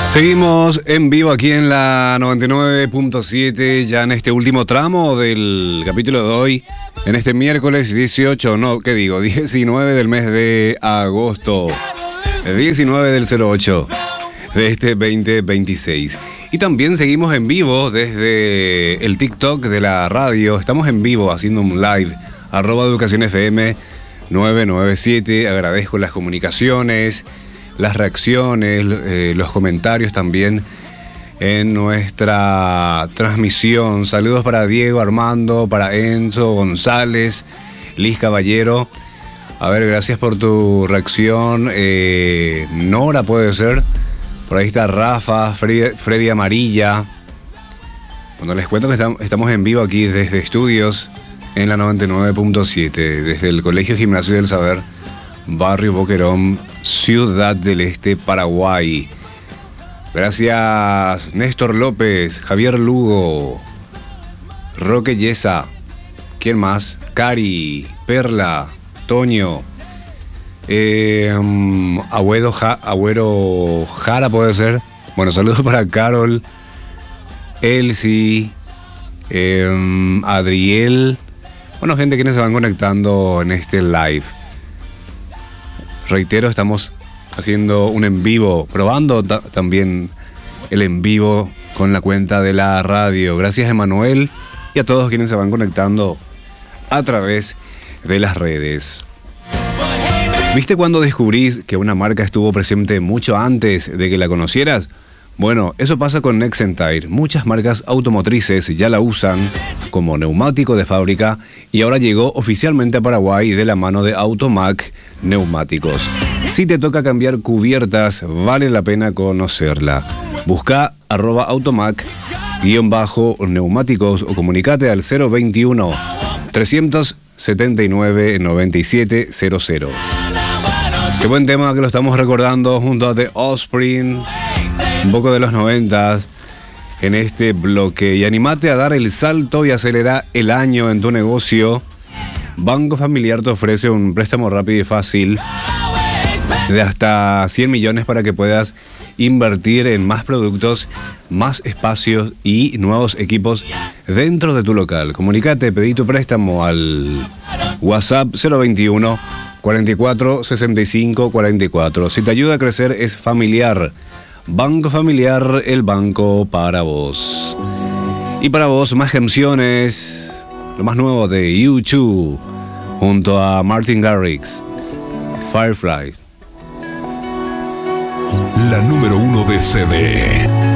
Seguimos en vivo aquí en la 99.7, ya en este último tramo del capítulo de hoy, en este miércoles 19 del mes de agosto, el 19 del 08 de este 2026. Y también seguimos en vivo desde el TikTok de la radio, estamos en vivo haciendo un live, @educacionfm 997, agradezco las comunicaciones, las reacciones, los comentarios también en nuestra transmisión. Saludos para Diego, Armando, para Enzo, González, Liz Caballero. A ver, gracias por tu reacción. Nora puede ser. Por ahí está Rafa, Freddy Amarilla. Bueno, les cuento que estamos en vivo aquí desde estudios en la 99.7, desde el Colegio Gimnasio del Saber, Barrio Boquerón, Ciudad del Este, Paraguay. Gracias Néstor López, Javier Lugo, Roque Yesa, ¿quién más? Cari, Perla, Toño, Agüero Jara puede ser. Bueno, saludos para Carol, Elsie, Adriel. Bueno, gente que se van conectando en este live. Reitero, estamos haciendo un en vivo, probando también el en vivo con la cuenta de la radio. Gracias a Emanuel y a todos quienes se van conectando a través de las redes. ¿Viste cuando descubrís que una marca estuvo presente mucho antes de que la conocieras? Bueno, eso pasa con Nexentire. Muchas marcas automotrices ya la usan como neumático de fábrica y ahora llegó oficialmente a Paraguay de la mano de Automac Neumáticos. Si te toca cambiar cubiertas, vale la pena conocerla. Busca @automac_neumáticos o comunicate al 021 379 9700. Qué buen tema que lo estamos recordando junto a The Offspring. Un poco de los 90 en este bloque. Y animate a dar el salto y acelerar el año en tu negocio. Banco Familiar te ofrece un préstamo rápido y fácil de hasta 100 millones para que puedas invertir en más productos, más espacios y nuevos equipos dentro de tu local. Comunicate, pedí tu préstamo al WhatsApp 021 44 65 44. Si te ayuda a crecer es familiar. Banco Familiar, el banco para vos. Y para vos, más canciones. Lo más nuevo de U2 junto a Martin Garrix, Firefly. La número 1 de CD.